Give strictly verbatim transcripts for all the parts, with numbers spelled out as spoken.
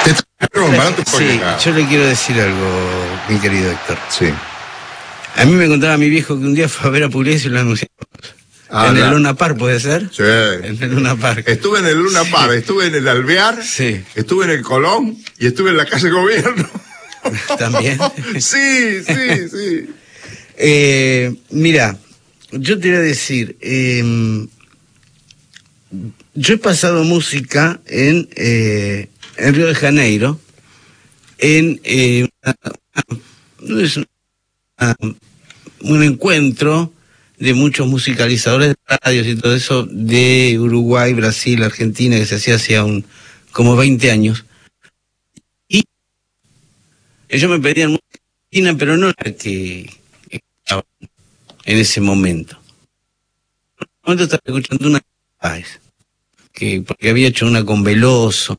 Te estoy preguntando porque... Sí, yo le quiero decir algo, mi querido Héctor. Sí. A mí me contaba mi viejo que un día fue a ver a Pugliese y lo anunciamos. Ah, en la... el Luna Park, ¿puede ser? Sí. En el Luna Park. Estuve en el Luna sí. Park, estuve en el Alvear, sí. estuve en el Colón y estuve en la Casa de Gobierno. ¿También? Sí, sí, sí. eh, mira, yo te voy a decir, eh, yo he pasado música en, eh, en Río de Janeiro, en eh, una, no es una, un encuentro de muchos musicalizadores de radios y todo eso de Uruguay, Brasil, Argentina, que se hacía hace un, como veinte años. Y ellos me pedían música argentina, pero no la que escuchaba en ese momento. En ese momento estaba escuchando una que porque había hecho una con Veloso.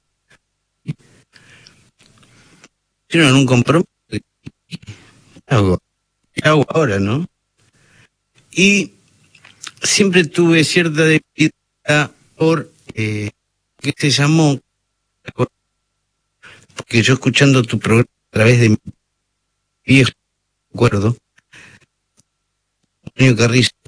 Hicieron un compromiso. ¿Qué hago? ¿Qué hago ahora, no? Y siempre tuve cierta debilidad por eh, que se llamó, porque yo escuchando tu programa a través de mi viejo recuerdo, Antonio Carrizo,